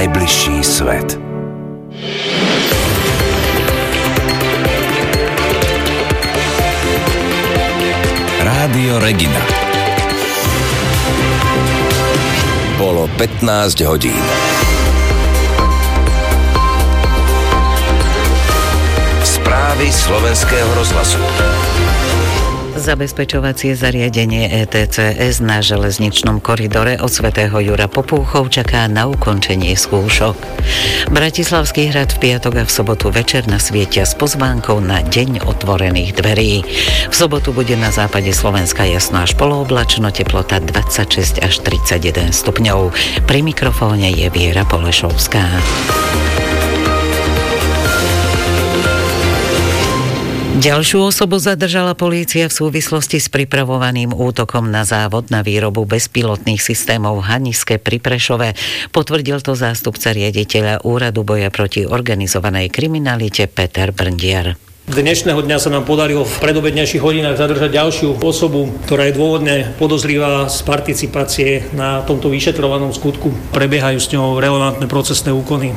najbližší svet. Rádio Regina. Bolo 15 hodín. Správy Slovenského rozhlasu. Zabezpečovacie zariadenie ETCS na železničnom koridore od svätého Jura Popúchov čaká na ukončenie skúšok. Bratislavský hrad v piatok a v sobotu večer nasvietia s pozvánkou na Deň otvorených dverí. V sobotu bude na západe Slovenska jasno až polooblačno, teplota 26 až 31 stupňov. Pri mikrofóne je Viera Polešovská. Ďalšiu osobu zadržala polícia v súvislosti s pripravovaným útokom na závod na výrobu bezpilotných systémov v Haniske pri Prešove. Potvrdil to zástupca riaditeľa Úradu boja proti organizovanej kriminalite Peter Brndiar. Dnešného dňa sa nám podarilo v predobednejších hodinách zadržať ďalšiu osobu, ktorá je dôvodne podozrivá z participácie na tomto vyšetrovanom skutku. Prebiehajú s ňou relevantné procesné úkony.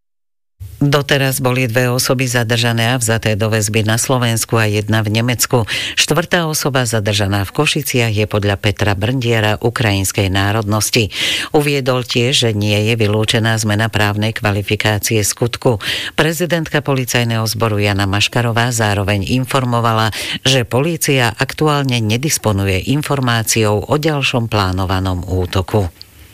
Doteraz boli 2 osoby zadržané a vzaté do väzby na Slovensku a 1 v Nemecku. 4. osoba zadržaná v Košiciach je podľa Petra Brndiara ukrajinskej národnosti. Uviedol tiež, že nie je vylúčená zmena právnej kvalifikácie skutku. Prezidentka policajného zboru Jana Maškarová zároveň informovala, že polícia aktuálne nedisponuje informáciou o ďalšom plánovanom útoku.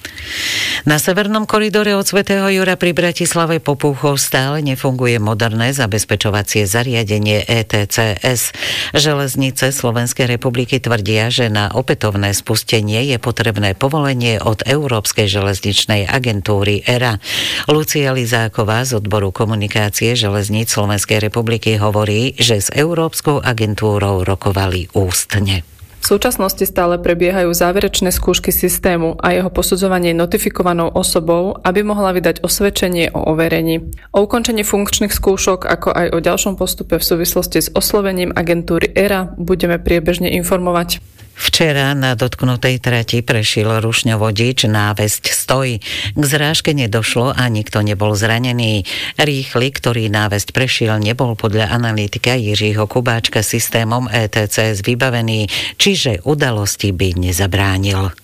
Na severnom koridore od svätého Jura pri Bratislave Popúchov stále nefunguje moderné zabezpečovacie zariadenie ETCS. Železnice Slovenskej republiky tvrdia, že na opätovné spustenie je potrebné povolenie od Európskej železničnej agentúry ERA. Lucia Lizáková z odboru komunikácie železníc Slovenskej republiky hovorí, že s Európskou agentúrou rokovali ústne. V súčasnosti stále prebiehajú záverečné skúšky systému a jeho posudzovanie notifikovanou osobou, aby mohla vydať osvedčenie o overení. O ukončení funkčných skúšok, ako aj o ďalšom postupe v súvislosti s oslovením agentúry ERA budeme priebežne informovať. Včera na dotknutej trati prešiel rušňovodič návesť Stoj. K zrážke nedošlo a nikto nebol zranený. Rýchly, ktorý návesť prešiel, nebol podľa analytika Jiřího Kubáčka systémom ETCS vybavený, čiže udalosti by nezabránil.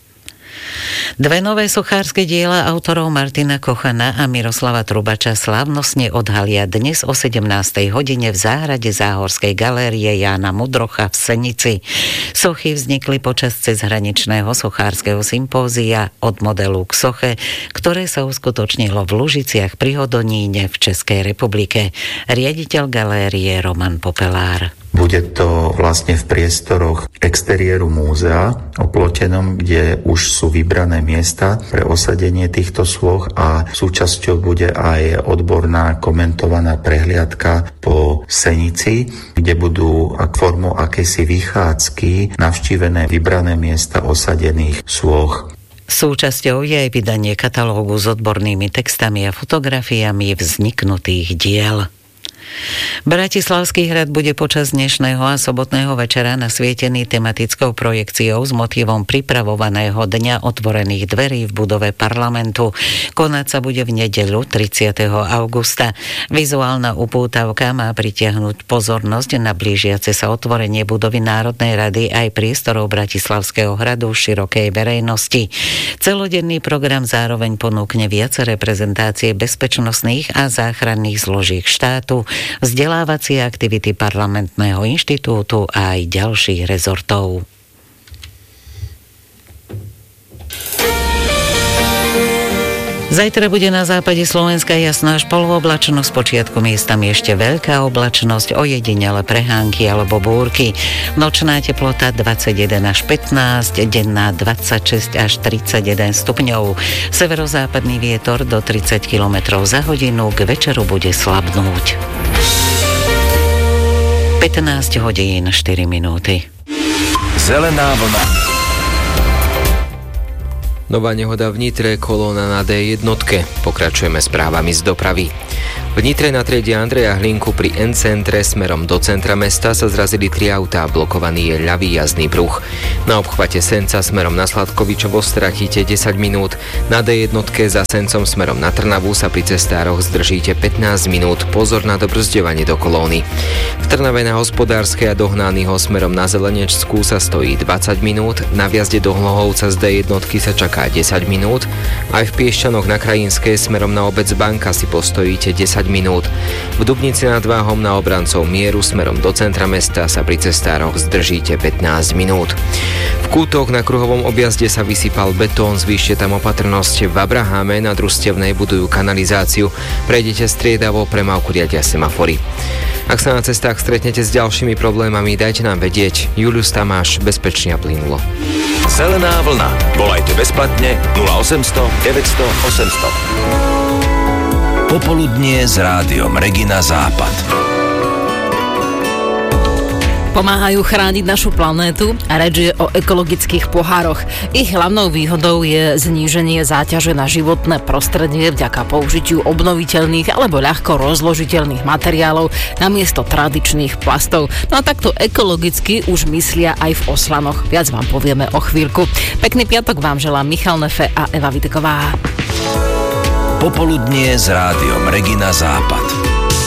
2 nové sochárske diela autorov Martina Kochana a Miroslava Trubača slávnostne odhalia dnes o 17. hodine v záhrade Záhorskej galérie Jána Mudrocha v Senici. Sochy vznikli počas cezhraničného sochárskeho sympózia Od modelu k soche, ktoré sa uskutočnilo v Lužiciach pri Hodoníne v Českej republike. Riaditeľ galérie Roman Popelár. Bude to vlastne v priestoroch exteriéru múzea oplotenom, kde už sú vybrané miesta pre osadenie týchto sôch a súčasťou bude aj odborná komentovaná prehliadka po Senici, kde budú formou akési vychádzky navštívené vybrané miesta osadených sôch. Súčasťou je aj vydanie katalógu s odbornými textami a fotografiami vzniknutých diel. Bratislavský hrad bude počas dnešného a sobotného večera nasvietený tematickou projekciou s motívom pripravovaného Dňa otvorených dverí v budove parlamentu. Konať sa bude v nedeľu 30. augusta. Vizuálna upútavka má pritiahnuť pozornosť na blížiace sa otvorenie budovy Národnej rady aj priestorov Bratislavského hradu širokej verejnosti. Celodenný program zároveň ponúkne viaceré prezentácie bezpečnostných a záchranných zložiek štátu, vzdelávacie aktivity Parlamentného inštitútu a aj ďalších rezortov. Zajtra bude na západe Slovenska jasná až polooblačnosť, spočiatku miestami ešte veľká oblačnosť, ojedinele prehánky alebo búrky. Nočná teplota 21 až 15, denná 26 až 31 stupňov. Severozápadný vietor do 30 km za hodinu, k večeru bude slabnúť. 15 hodín 4 minúty. Zelená vlna. Nová nehoda v Nitre, kolóna na D1. Pokračujeme správami z dopravy. V V Nitre na triede Andreja Hlinku pri N-centre smerom do centra mesta sa zrazili 3 autá, blokovaný je ľavý jazdný pruh. Na obchvate Senca smerom na Sladkovičovo stratíte 10 minút. Na D1 za Sencom smerom na Trnavu sa pri cestároch zdržíte 15 minút. Pozor na dobrzďovanie do kolóny. V Trnave na Hospodárskej a do Hnányho smerom na Zelenečskú sa stojí 20 minút. Na vjazde do Hlohovca z D1 sa čaká 10 minút. Aj v Piešťanoch na Krajinskej smerom na obec Banka si postojíte 10 minút. V Dubnici nad Váhom na obrancov Mieru smerom do centra mesta sa pri cestároch zdržíte 15 minút. V Kútoch na kruhovom objazde sa vysypal betón, zvýšte tam opatrnosť. V Abraháme na Družstevnej budujú kanalizáciu. Prejdete striedavo, premávku riadia semafory. Ak sa na cestách stretnete s ďalšími problémami, dajte nám vedieť. Julius Tamáš, bezpečne a plynulo. Zelená vlna. Volajte bezplatne 0800 900 800. Popoludnie s rádiom Regina Západ. Pomáhajú chrániť našu planétu a reč je o ekologických pohároch. Ich hlavnou výhodou je zníženie záťaže na životné prostredie vďaka použitiu obnoviteľných alebo ľahko rozložiteľných materiálov namiesto tradičných plastov. No a takto ekologicky už myslia aj v Oslanoch. Viac vám povieme o chvíľku. Pekný piatok vám želá Michal Nefe a Eva Videková. Popoludnie s rádiom Regina Západ.